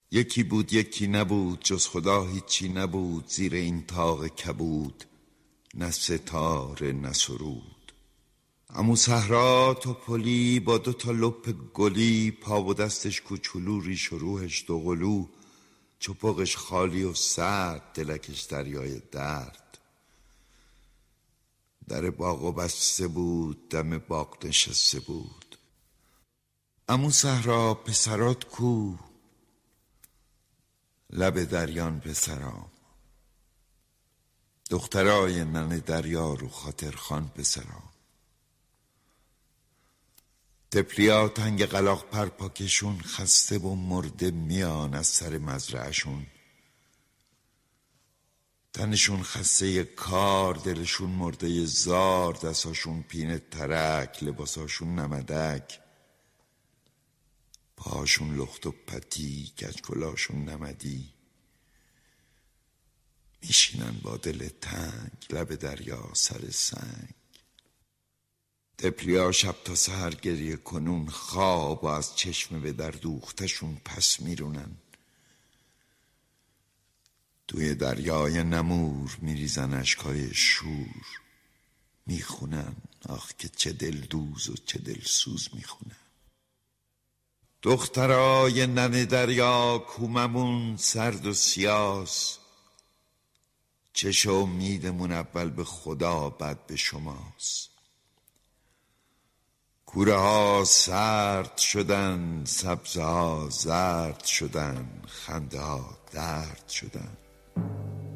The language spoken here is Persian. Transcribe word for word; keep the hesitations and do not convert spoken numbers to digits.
یکی بود یکی نبود، جز خدا هیچی نبود. زیر این طاق کبود نه ستاره نه سرود. عمو صحرا توپلی با دو تا لپ گلی، پا و دستش کوچولو، ریش و روحش دوقلو، چپقش خالی و سرد، دلکش دریای درد. در باغ بسته بود، دم باغ نشسته بود. عمو صحرا پسرات کو؟ لب دریان پسرام، دخترای ننه دریا رو خاطر خان پسرام. تپلیا تنگ قلاق پرپاکشون، خسته و مرده میان از سر مزرعشون. تنشون خسته کار، دلشون مرده زار، دستاشون پینه ترک، لباساشون نمدک، پاشون لخت و پتی، کچکلاشون نمدی. میشینن با دل تنگ لب دریا سر سنگ. تپلیا شب تا سحر گریه کنون، خواب و از چشم به در دوختشون پس میرونن. توی دریای نمور میریزن اشکای شور، میخونن آخ که چه دل دوز و چه دل سوز میخونن. دخترای ننه دریا کوممون سرد و سیاس، چش و امیدمون اول به خدا بعد به شماست. کوره ها سرد شدن، سبزه ها زرد شدن، خنده ها درد شدن.